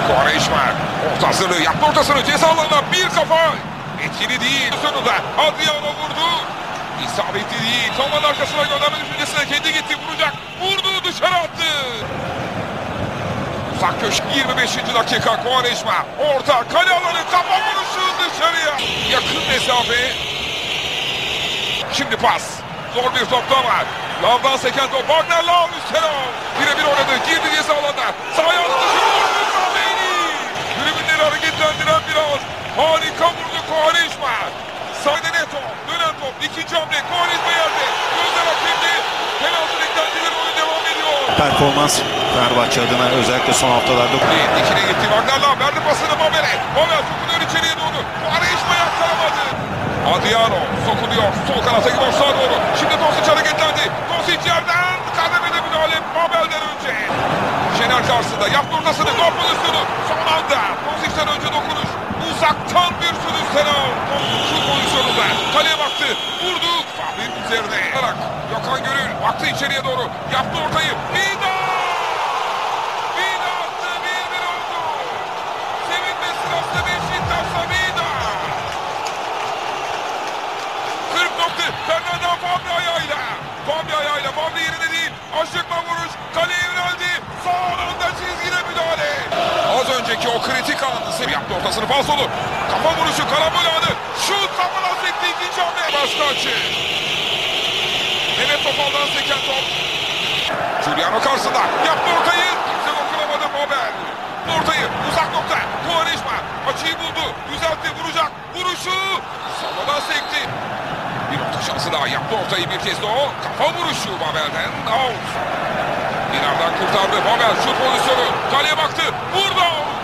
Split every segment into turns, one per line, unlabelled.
Quaresma orta hazırlığı yaptı, ortasını ceza alanına bir kafa. Etkili değil. Sonunda Adriano vurdu. İsabetli değil. Savunmanın arkasına gönderme düşüncesine kendi gitti. Vuracak. Vurdu, dışarı attı. Uzak köşe 25. dakika. Quaresma orta kale alanı, kafa vuruşu dışarıya. Yakın mesafe. Şimdi pas. Zor bir top daha var. Lavdan seken top. Wagner Lav üstüne. Birebir oynadı. Girdi ceza alanına. Sahaya attı. Tribünleri hareketlendiren bir an. Harika vurdu Quaresma. Sahada ne top? Dönen top. İkinci hamle. Quaresma yerde. Gözler hakimdi. Penaltı beklentileri, oyun devam ediyor.
Performans Fenerbahçe adına özellikle son haftalarda.
İkine gitti. Wagner Lav verdi pasını Mabel'e. Mabel sokunuyor içeriye doğru. Quaresma yakalamadı. Adriano sokuluyor. Sol kanata gidiyor, sağa doğru. Şimdi Tosic hareketlendi. Tosic yerden kademede müdahale Mabel'den önce. Şener karşısında yaptı ortasını. Gol pozisyonu. Son anda Tosic'ten önce dokunuş. Uzaktan bir sürü Senal. Şut pozisyonunda. Kaleye baktı. Vurdu. Fabri'nin üzerine. Gökhan Gönül baktı içeriye doğru. Yaptı ortayı. Vida! Vida attı. 1-1 oldu. Sevinme sırası Beşiktaş'ta Vida. 40 nokta. Fernando Fabri ayağıyla. Fabri ayağıyla. Fabri yerine değil. Aşıkma vuruş. Kaleye yöneldi. Son anda çizgide müdahale. Az önceki o kritik anı seviye yaptı, ortasını falsolu. Kafa vuruşu, karambol anı. Şut kafadan sekti, ikinci hamle. Başka açı. Mehmet Topal'dan seken top. Giuliano karşısında. Yaptı ortayı. Kimse dokunamadı Mabel. Ortayı uzak nokta. Quaresma açıyı buldu. Düzeltti, vuracak. Vuruşu. Savadan sekti. Bir orta şansı daha. Yaptı ortayı bir kez de o. Kafa vuruşu Mabel'den. Out. İlerden kurtardı. Mabel şut pozisyonu. Kaleye baktı. Vurdu.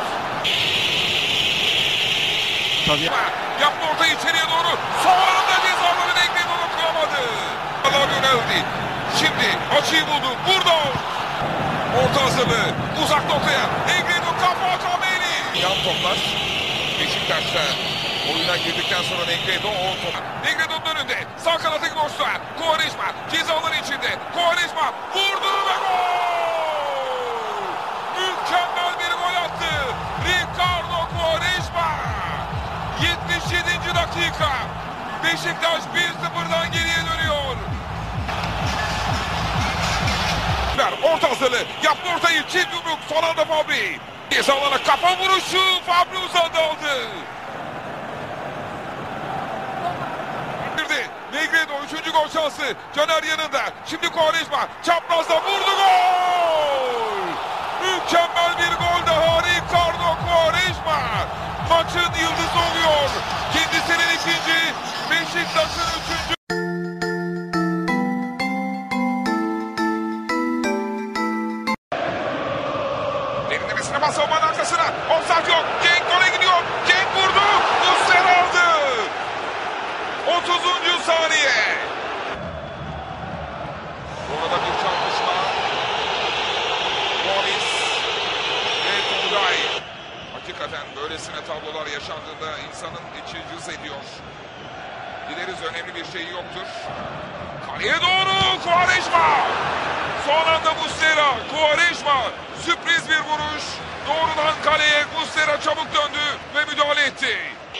Tabii.
Yaptı ortayı içeriye doğru. Sonunda cezalarını ekledi, onu kıramadı. Allah yöneldi. Şimdi açıyı buldu. Vurdu. Orta hazırlığı. Uzak noktaya. Negredo kafa Kameli. Yan toplar. Beşiktaş'ta oyuna girdikten sonra Negredo o top. Negredo'nun önünde. Sağ kanata gidiyorsa. Quaresma cezaları içinde. Quaresma vurdu ve gol. Mükemmel bir gol attı. Ricardo Quaresma. 77. dakika. Beşiktaş 1-0'dan geriye dönüyor. Orta hazırlığı. Yaptı ortayı. Çift yumruk. Son anda Fabri. Ceza alana kafa vuruşu. Fabri uzadı aldı. Negredo 3. gol şansı. Caner yanında. Şimdi Quaresma çaprazda vurdu, gol. Mükemmel bir gol daha. Ricardo Quaresma maçın yıldızı oluyor. Kendisinin ikinci, Beşiktaş'ın 3. Derinlemesine bas savunmanın arkasına. Offside yok. Cenk gole gidiyor. Cenk vurdu. Muslera aldı. 30. saniye. Orada bir çarpışma. Gomis ve Turgay. Hakikaten böylesine tablolar yaşandığında insanın içi cız ediyor. Dileriz önemli bir şey yoktur. Kaleye doğru Quaresma. Son anda Muslera. Quaresma. Sürpriz bir vuruş. Doğrudan kaleye. Muslera çabuk döndü ve müdahale etti.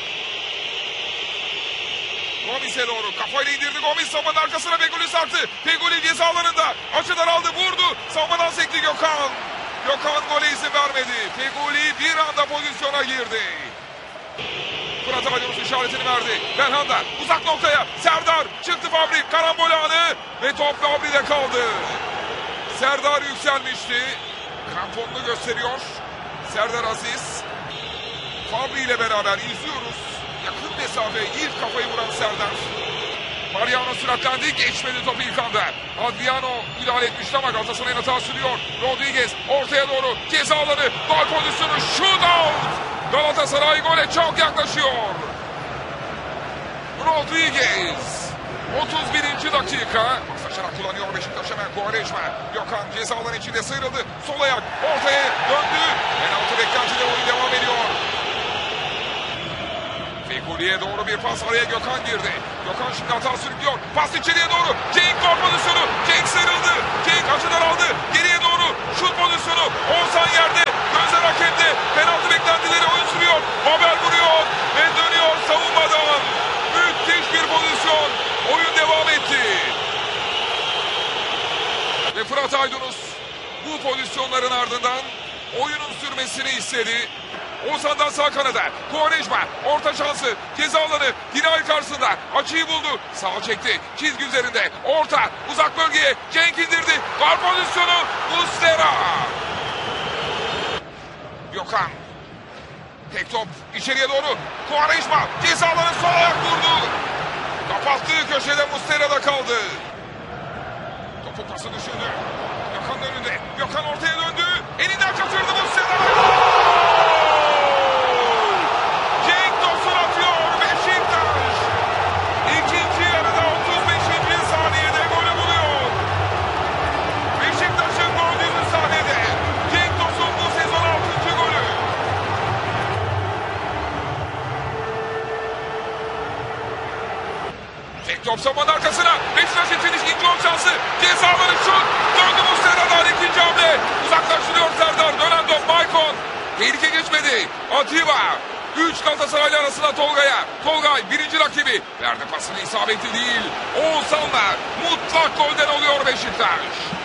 Gomis'e doğru kafayla indirdi. Gomis savunmanın arkasına Feguli sarktı. Feguli ceza alanında. Açıdan aldı, vurdu. Savunmadan sekti Gökhan. Gökhan gole izin vermedi. Feguli bir anda pozisyona girdi. Fırat Aydınus işaretini verdi. Belhanda uzak noktaya. Serdar çıktı, Fabri. Karambol anı ve top Fabri'de kaldı. Serdar yükselmişti. Kramponunu gösteriyor. Serdar Aziz. Fabri ile beraber izliyoruz. Yakın mesafe ilk kafayı vuran Serdar. Mariano süratlendi. Geçmedi topu ilk anda. Adriano müdahale etmişti ama Galatasaray'ın hata sürüyor. Rodriguez ortaya doğru. Ceza alanı. Gol pozisyonu. Shootout. Galatasaray gole çok yaklaşıyor. Rodriguez. 31. dakika. Paslaşarak kullanıyor Beşiktaş hemen. Quaresma. Gökhan ceza alanı içinde sıyrıldı. Sol ayak ortaya döndü. Penaltı beklentide oyun devam ediyor. Fegoli'ye doğru bir pas, araya Gökhan girdi. Gökhan şimdi hata sürüklüyor. Pas içeriye doğru. Cenk gol pozisyonu. Cenk sıyrıldı. Cenk açıdan aldı. Geriye doğru şut pozisyonu. Oğuzhan yerde. Gözler hakemde. Penaltı pozisyonların ardından oyunun sürmesini istedi. Ozan'dan sağ kanada. Quaresma orta şansı. Ceza alanı. Dinay karşısında. Açıyı buldu. Sağ çekti. Çizgi üzerinde. Orta. Uzak bölgeye. Cenk indirdi. Var pozisyonu. Muslera. Gökhan. Tek top. içeriye doğru. Quaresma. Ceza alanı sol ayak vurdu. Kapattığı köşede Muslera'da kaldı. Topu pası düşündü. Gökhan'ın önünde. Gökhan ortaya döndü. Elinden kaçırdı Muslera. Cenk Tosun atıyor. Beşiktaş. İkinci yarıda 35. saniyede golü buluyor. Beşiktaş'ın gol yüzü sahnede. Cenk Tosun bu sezon 6. golü. Tek top savunmanın arkasına. Beşiktaş yetiniş ilk gol şansı. Cezaları şut. Döndü Muslera'dan ikinci hamle. Uzaklaştırıyor Serdar. Dönen top Maicon. Tehlike geçmedi. Atiba. 3 Galatasaraylı arasında Tolga'ya. Tolgay birinci rakibi. Verdi pasını, isabetli değil. Oğuzhan'la mutlak golden oluyor Beşiktaş.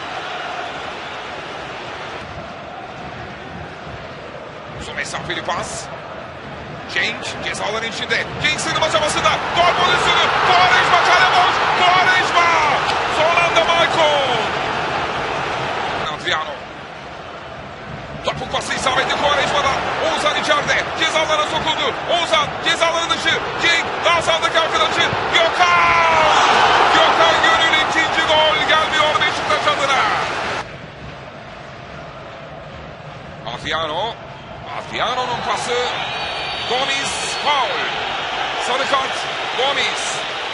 Uzun mesafeli pas. Cenk cezaların içinde. Cenk sığınma çabasında. Gol pozisyonu. Quaresma kale boş. Quaresma. Son anda Maicon. Adriano. Topuk pası isabetli Quaresma'dan. Oğuzhan içeride. Cezalara sokuldu. Oğuzhan cezaların dışı. Cenk daha sağdaki arkadaşı. Gökhan. Gökhan Gönül ikinci gol gelmiyor Beşiktaş adına. Adriano. Adriano'nun pası. Gomis faul. Sarı kart Gomis.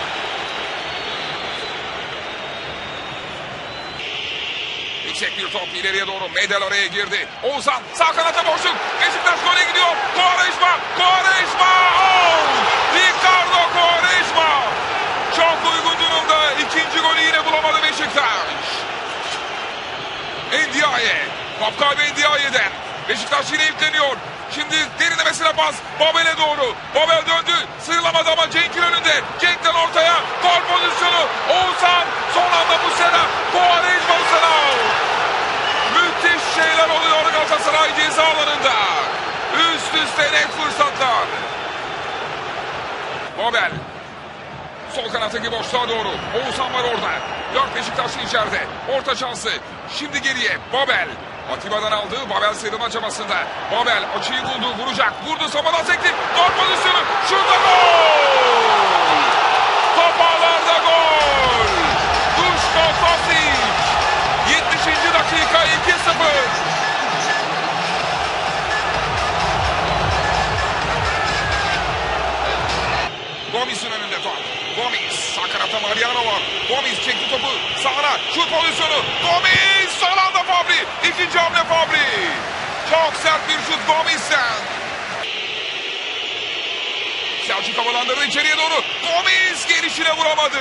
Yüksek bir top ileriye doğru. Medel araya girdi. Oğuzhan sağ kanata boşluk. Beşiktaş gole gidiyor. Quaresma. Quaresma. Out. Ricardo Quaresma. Çok uygun durumda. İkinci golü yine bulamadı Beşiktaş. Ndiaye. Top kaybı Ndiaye'den. Beşiktaş yine yükleniyor. Şimdi derinlemesine pas. Babel'e doğru. Babel döndü. Sıyrılamadı ama Cenk'in önünde. Cenk'ten ortaya. Gol pozisyonu. Oğuzhan. Son anda Muslera. Quaresma Muslera. Müthiş şeyler oluyor Galatasaray ceza alanında. Üst üste net fırsatlar. Babel. Sol kanattaki boşluğa doğru. Oğuzhan var orada. 4 Beşiktaşlı içeride. Orta şansı. Şimdi geriye. Babel. Atiba'dan aldı. Babel sıyrılma çabasında. Babel açıyı buldu. Vuracak. Vurdu. Savunmadan sekti. Gol pozisyonu. Şurada gol. Top ağlarda gol. Duško Tosić. 70. dakika 2-0. Gomis'in önünde top. Gomis. Sağ kanatta Mariano var. Gomis çekti topu. Sağına. Şut pozisyonu. Gomis. Son anda Fabri. İkinci hamle Fabri. Çok sert bir şut Gomis'ten. Selçuk havalandırdı içeriye doğru. Gomis gelişine vuramadı.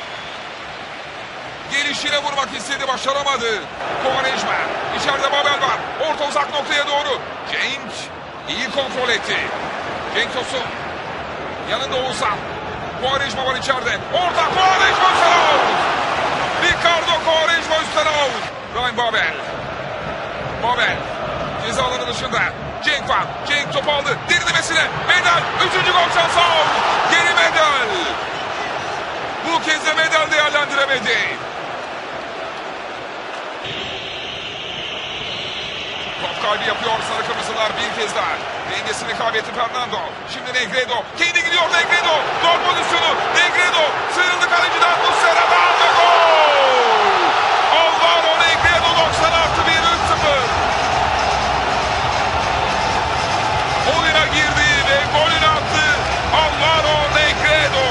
Gelişine vurmak istedi. Başaramadı. Quaresma. İçeride Babel var. Orta uzak noktaya doğru. Cenk iyi kontrol etti. Cenk Tosun. Yanında Oğuzhan. Quaresma var içeride. Orta Quaresma üstten out. Ricardo Quaresma üstten out. Ryan Babel. Babel. Ceza alanı dışında. Cenk var. Cenk top aldı. Derinlemesine. Medel. 3. gol şansı out. Geri Medel. Bu kez de Medel değerlendiremedi. Top kaybı yapıyor sarı kırmızılar bir kez daha. Dengesini kaybetti Fernando. Şimdi Negredo. Kendi gidiyor Negredo. Gol pozisyonu. Negredo. Sıyrıldı kaleciden. Muslera'dan ve gol. Alvaro Negredo 90+1 3-0. Oyuna girdi ve golünü attı. Alvaro Negredo.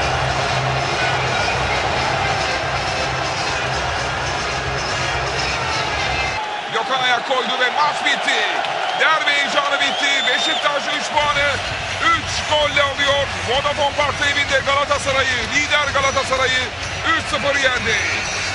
Gökhan ayak koydu ve maç bitti. Derbi heyecanı bitti. Beşiktaş 3 puanı 3 golle alıyor. Vodafone Park'ta evinde Galatasaray'ı, lider Galatasaray'ı 3-0 yendi.